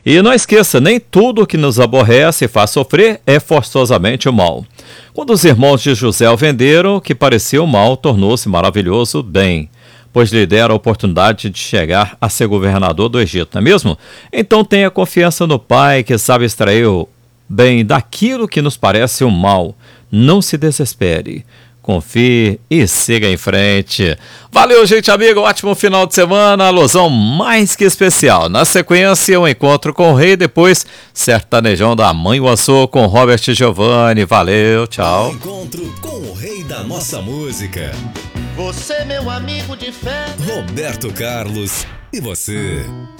E não esqueça, nem tudo que nos aborrece e faz sofrer é forçosamente o mal. Quando os irmãos de José o venderam, o que parecia o mal tornou-se maravilhoso bem, pois lhe deram a oportunidade de chegar a ser governador do Egito, não é mesmo? Então tenha confiança no Pai, que sabe extrair o bem daquilo que nos parece o mal. Não se desespere. Confie e siga em frente. Valeu, gente amiga, ótimo final de semana, alusão mais que especial. Na sequência, o encontro com o rei, depois Sertanejão da Mãe Uaçu com Robert Giovanni. Valeu, tchau. Encontro com o rei da nossa música. Você, meu amigo de fé. Roberto Carlos e você.